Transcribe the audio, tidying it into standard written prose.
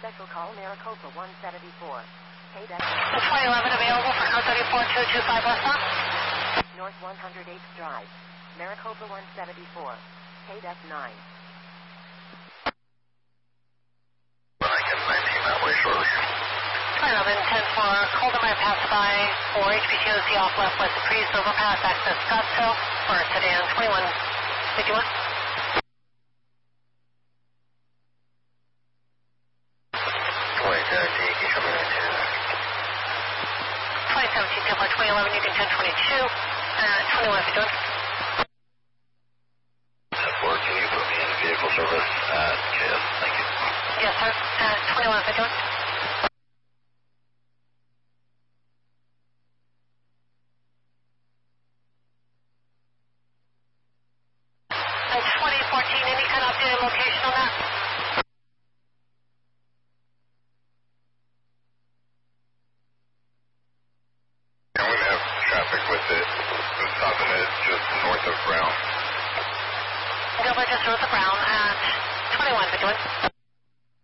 Special call Maricopa 174. KDEC. 2011 available for code 34225 westbound. North 108th Drive. Maricopa 174. KDEC 9. I get 19 that way shortly. 2011 10-4, Coldemire pass by for HPTOC off left west of Priest, overpass access Scottsdale for sedan 2151. 2017 10-4, 2011 Yukon 1022, 2151. 10-4, can you put me in vehicle service at KS? Thank you. Yes, sir. 2151. It's 2014. Any kind of updated location on that? And we have traffic with it. It's stopping it just north of Brown. Gilbert just north of Brown at 2151.